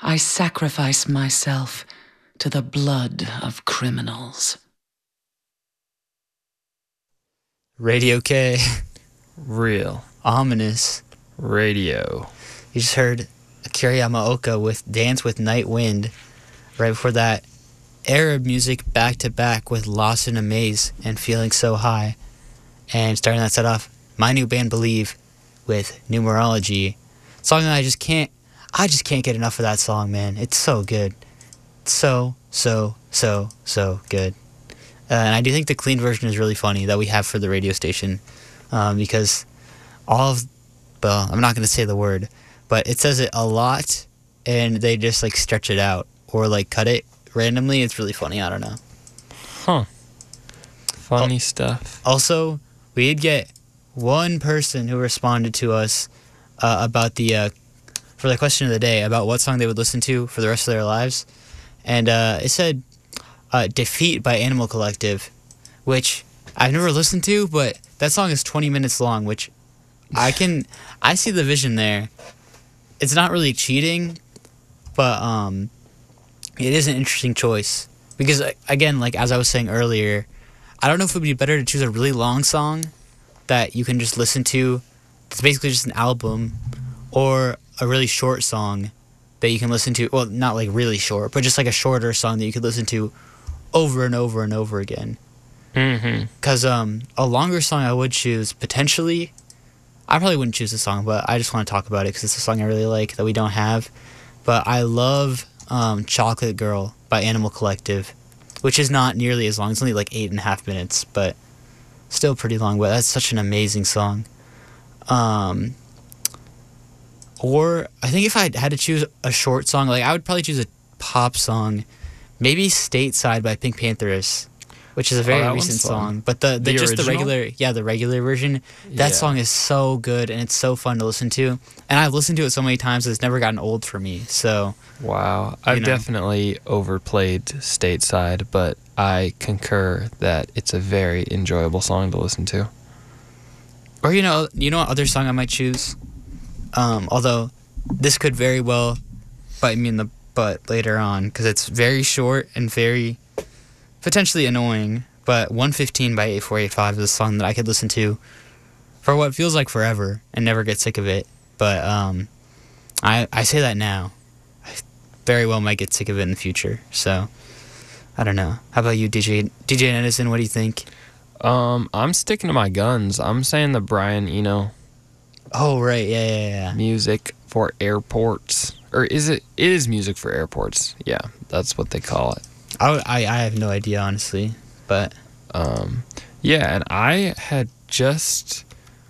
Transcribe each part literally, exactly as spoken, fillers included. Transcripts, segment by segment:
I sacrifice myself to the blood of criminals. Radio K. Real. Ominous. Radio. You just heard Akira Yamaoka with Dance with Night Wind. Right before that, Arab music back to back with Lost in a Maze and Feeling So High. And starting that set off, my new band Believe with Numerology. Song that I just can't, I just can't get enough of that song, man. It's so good. It's so, so, so, so good. Uh, and I do think the clean version is really funny that we have for the radio station. Um, because all of, well, I'm not going to say the word, but it says it a lot and they just like stretch it out or like cut it randomly. It's really funny. I don't know. Huh. Funny Al- stuff. Also, we did get one person who responded to us uh, about the, uh, for the question of the day, about what song they would listen to for the rest of their lives. And uh, it said uh, Defeat by Animal Collective, which I've never listened to, but that song is twenty minutes long, which I can, I see the vision there. It's not really cheating, but um, it is an interesting choice. Because, again, like as I was saying earlier, I don't know if it would be better to choose a really long song that you can just listen to. It's basically just an album, or a really short song that you can listen to. Well, not like really short, but just like a shorter song that you could listen to over and over and over again. Mm-hmm. Because um, a longer song I would choose, potentially, I probably wouldn't choose the song, but I just want to talk about it because it's a song I really like that we don't have. But I love um, Chocolate Girl by Animal Collective, which is not nearly as long. It's only like eight and a half minutes, but still pretty long. But that's such an amazing song. Um, or I think if I had to choose a short song, like I would probably choose a pop song, maybe Stateside by Pink Panthers, which is a very Oh, that recent one's fun. song. But the, the, The just the original? regular, yeah, the regular version, that Yeah. song is so good and it's so fun to listen to. And I've listened to it so many times that it's never gotten old for me. So Wow. I've know. definitely overplayed Stateside, but I concur that it's a very enjoyable song to listen to. Or you know, you know what other song I might choose? Um, although this could very well bite me in the butt later on because it's very short and very potentially annoying. But one fifteen by eight four eight five is a song that I could listen to for what feels like forever and never get sick of it. But um, I I say that now. I very well might get sick of it in the future. So I don't know. How about you, D J D J Edison? What do you think? Um, I'm sticking to my guns. I'm saying the Brian Eno Oh right, yeah, yeah, yeah. music for airports. Or is it? It is music for airports. Yeah, that's what they call it. I, would- I, I have no idea, honestly. But Um, yeah, and I had just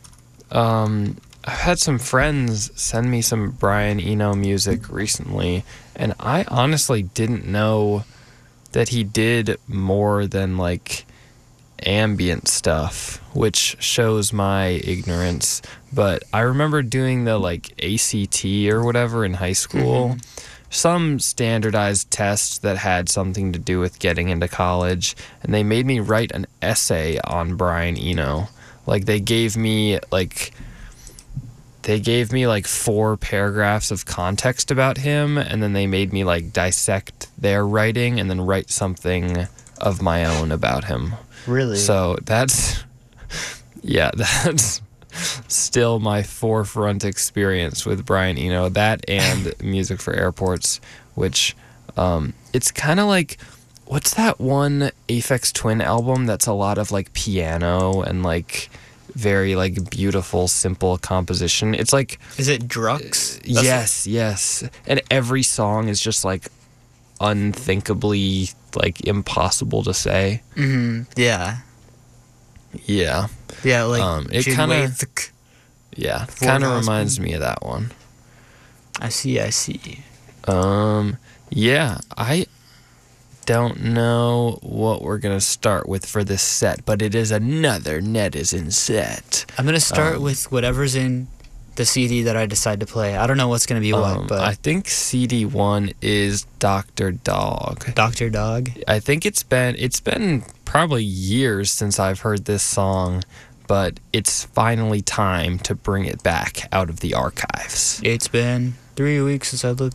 um, I've had some friends send me some Brian Eno music recently, and I honestly didn't know that he did more than like ambient stuff, which shows my ignorance. But I remember doing the like A C T or whatever in high school. Mm-hmm. Some standardized test that had something to do with getting into college, and they made me write an essay on Brian Eno. Like they gave me like they gave me like four paragraphs of context about him, and then they made me like dissect their writing and then write something of my own about him. really, So that's yeah, that's still my forefront experience with Brian Eno. That and music for airports, which um, it's kind of like, what's that one Aphex Twin album that's a lot of like piano and like very like beautiful, simple composition. It's like, is it Drux? That's yes, yes. And every song is just like unthinkably like impossible to say. Like, mm-hmm. Yeah, Yeah. yeah. Like Um, it June kinda- Waith- Yeah, For kind of gospel. reminds me of that one. I see. I see. Um, yeah, I don't know what we're gonna start with for this set, but it is another Netizen set. I'm gonna start Um, with whatever's in the C D that I decide to play. I don't know what's gonna be Um, what, but I think C D one is Doctor Dog. Doctor Dog. I think it's been it's been probably years since I've heard this song, but it's finally time to bring it back out of the archives. It's been three weeks since I looked